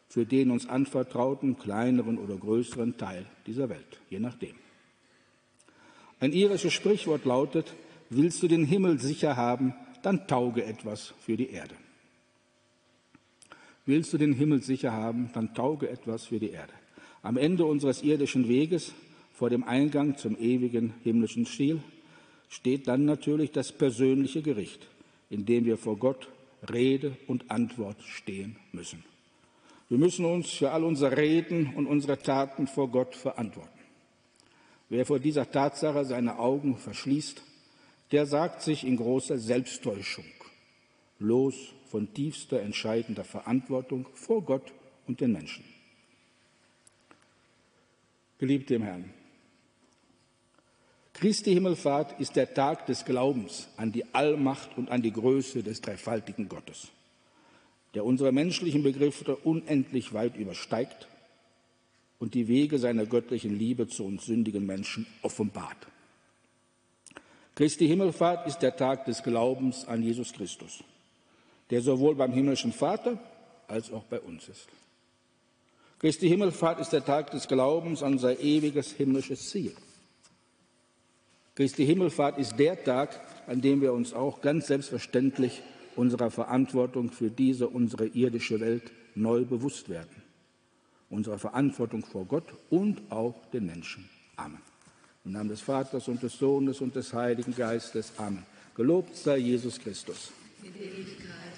für den uns anvertrauten kleineren oder größeren Teil dieser Welt, je nachdem. Ein irisches Sprichwort lautet: Willst du den Himmel sicher haben, dann tauge etwas für die Erde. Willst du den Himmel sicher haben, dann tauge etwas für die Erde. Am Ende unseres irdischen Weges, vor dem Eingang zum ewigen himmlischen Ziel, steht dann natürlich das persönliche Gericht, in dem wir vor Gott Rede und Antwort stehen müssen. Wir müssen uns für all unsere Reden und unsere Taten vor Gott verantworten. Wer vor dieser Tatsache seine Augen verschließt, der sagt sich in großer Selbsttäuschung los von tiefster, entscheidender Verantwortung vor Gott und den Menschen. Geliebte im Herrn, Christi Himmelfahrt ist der Tag des Glaubens an die Allmacht und an die Größe des dreifaltigen Gottes, der unsere menschlichen Begriffe unendlich weit übersteigt und die Wege seiner göttlichen Liebe zu uns sündigen Menschen offenbart. Christi Himmelfahrt ist der Tag des Glaubens an Jesus Christus, der sowohl beim himmlischen Vater als auch bei uns ist. Christi Himmelfahrt ist der Tag des Glaubens an unser ewiges himmlisches Ziel. Christi Himmelfahrt ist der Tag, an dem wir uns auch ganz selbstverständlich unserer Verantwortung für diese, unsere irdische Welt neu bewusst werden. Unserer Verantwortung vor Gott und auch den Menschen. Amen. Im Namen des Vaters und des Sohnes und des Heiligen Geistes. Amen. Gelobt sei Jesus Christus. In Ewigkeit.